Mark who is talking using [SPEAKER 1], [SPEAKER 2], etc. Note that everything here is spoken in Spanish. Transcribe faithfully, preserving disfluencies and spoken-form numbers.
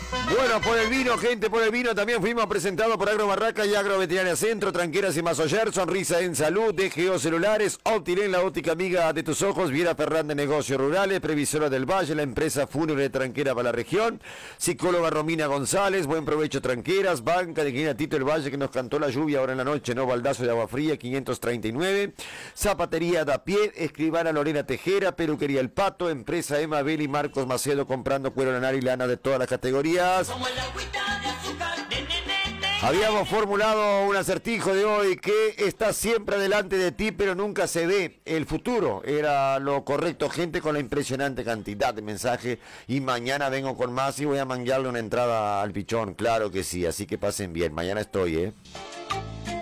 [SPEAKER 1] Bueno, por el vino, gente, por el vino. También fuimos presentados por Agro Barraca y Agro Veterinaria Centro, Tranqueras y Masoyer, Sonrisa en Salud, D G O Celulares, Optilen, la óptica amiga de tus ojos, Viera Fernández Negocios Rurales, Previsora del Valle, la empresa fúnebre tranquera para la región, psicóloga Romina González, buen provecho Tranqueras, Banca de Quinina Tito el Valle, que nos cantó la lluvia ahora en la noche, ¿no? Baldazo de Agua Fría, quinientos treinta y nueve, Zapatería da pie, Escribana Lorena Tejera, Peluquería El Pato, empresa Emma Beli y Marcos Macedo, comprando cuero, lanar y lana de todas las categorías. Habíamos formulado un acertijo de hoy que está siempre delante de ti, pero nunca se ve el futuro. Era lo correcto, gente, con la impresionante cantidad de mensajes. Y mañana vengo con más y voy a manguearle una entrada al pichón, claro que sí. Así que pasen bien. Mañana estoy, ¿eh?